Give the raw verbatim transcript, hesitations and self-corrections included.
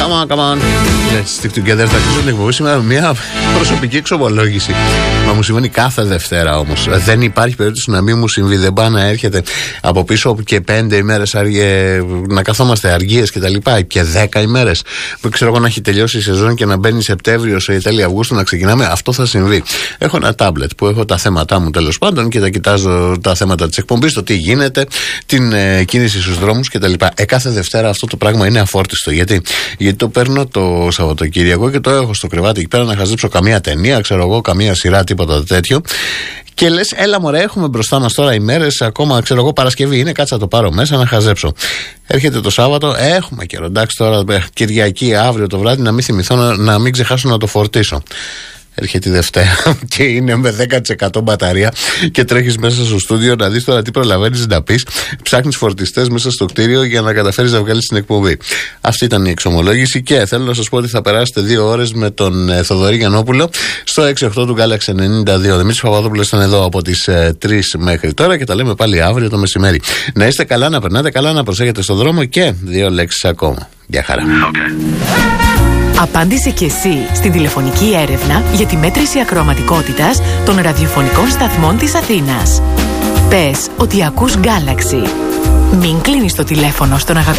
Come on, come on. Let's stick together. Θα αρχίσω την εκπομπή σήμερα με μια προσωπική εξομολόγηση. Μα μου συμβαίνει κάθε Δευτέρα όμως. Δεν υπάρχει περίπτωση να μην μου συμβεί. Δεν πάει να έρχεται από πίσω και πέντε ημέρες αργε... να καθόμαστε αργίες και τα λοιπά. Και δέκα ημέρες που ξέρω εγώ να έχει τελειώσει η σεζόν και να μπαίνει Σεπτέμβριος ή τέλη Αυγούστου να ξεκινάμε. Αυτό θα συμβεί. Έχω ένα τάμπλετ που έχω τα θέματά μου τέλος πάντων και τα κοιτάζω τα θέματα της εκπομπής, το τι γίνεται, την ε, κίνηση στους δρόμους κτλ. Ε, κάθε Δευτέρα αυτό το πράγμα είναι αφόρτιστο. Γιατί, Γιατί το παίρνω το Σαββατοκύριακο και το έχω στο κρεβάτι εκεί πέρα να χαζέψω καμία ταινία, ξέρω εγώ, καμία σειρά, τίποτα τέτοιο. Και λες, έλα μωρέ, έχουμε μπροστά μας τώρα ημέρες, ακόμα ξέρω εγώ Παρασκευή είναι, κάτσα το πάρω μέσα να χαζέψω. Έρχεται το Σάββατο, έχουμε καιρό, εντάξει τώρα Κυριακή αύριο το βράδυ να μην θυμηθώ, να, να μην ξεχάσω να το φορτίσω. Έρχεται η Δευτέρα και είναι με δέκα τοις εκατό μπαταρία και τρέχεις μέσα στο στούντιο να δεις τώρα τι προλαβαίνεις να πεις. Ψάχνεις φορτιστές μέσα στο κτίριο για να καταφέρεις να βγάλεις την εκπομπή. Αυτή ήταν η εξομολόγηση και θέλω να σας πω ότι θα περάσετε δύο ώρες με τον ε, Θοδωρή Γιαννόπουλο στο έξι οκτώ του Galaxy ενενήντα δύο. Δημήτρης Παπαδόπουλος ήταν εδώ από τις ε, τρεις μέχρι τώρα και τα λέμε πάλι αύριο το μεσημέρι. Να είστε καλά, να περνάτε καλά, να προσέχετε στον δρόμο και δύο λέξεις ακόμα. Γεια χαρά. Okay. Απάντησε και εσύ στην τηλεφωνική έρευνα για τη μέτρηση ακροαματικότητας των ραδιοφωνικών σταθμών της Αθήνας. Πες ότι ακούς Galaxy. Μην κλείνεις το τηλέφωνο στον αγαπημένο